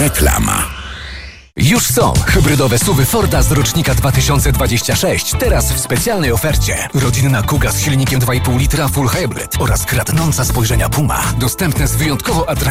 Reklama. Już są hybrydowe SUV-y Forda z rocznika 2026. Teraz w specjalnej ofercie. Rodzinna Kuga z silnikiem 2,5 litra Full Hybrid oraz kradnąca spojrzenia Puma. Dostępne z wyjątkowo atrakcyjnymi